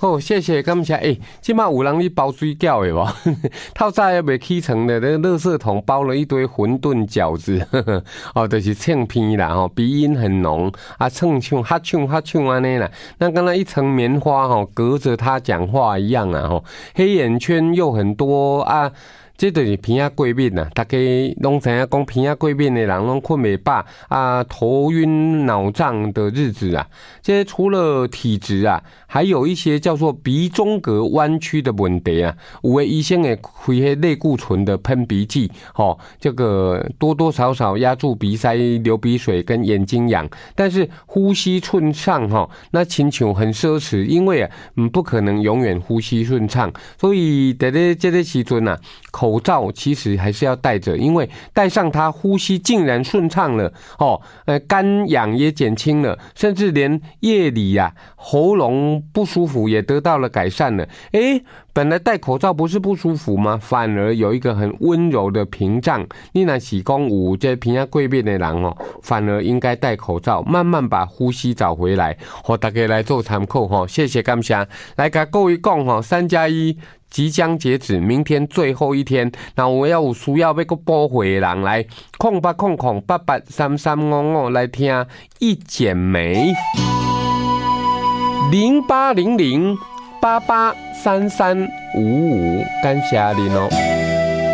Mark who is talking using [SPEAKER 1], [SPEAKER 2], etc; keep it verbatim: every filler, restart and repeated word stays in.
[SPEAKER 1] 好，谢谢，感谢。诶，即马有人去包水饺的无？透早还未起床的，那垃圾桶包了一堆馄饨饺子，呵呵哦，就是唱片啦，吼，鼻音很浓啊，唱唱哈唱哈唱安尼啦，那刚刚一层棉花吼，隔着他讲话一样啊，吼，黑眼圈又很多啊。这就是鼻仔过敏啊！大家拢知影讲鼻仔过敏的人拢困袂饱啊，头晕脑胀的日子啊。这除了体质啊，还有一些叫做鼻中隔弯曲的问题啊。有的医生会开迄类固醇的喷鼻剂，吼、哦，这个多多少少压住鼻塞、流鼻水跟眼睛痒，但是呼吸顺畅哈、哦，那亲像很奢侈，因为啊，嗯，不可能永远呼吸顺畅，所以在咧这个时阵啊，口罩其实还是要戴着，因为戴上它，呼吸竟然顺畅了哦，呃，干痒也减轻了，甚至连夜里呀、啊、喉咙不舒服也得到了改善了。诶，本来戴口罩不是不舒服吗？反而有一个很温柔的屏障。你若是讲有这鼻仔过敏的人哦，反而应该戴口罩，慢慢把呼吸找回来。和大家来做参考哈，谢谢感谢。来跟各位讲哈，三加一。即将截止，明天最后一天。那我要有需要要个补回的人来，空八空空八八三三五五来听一剪梅，零八零零八八三三五五，感谢您哦。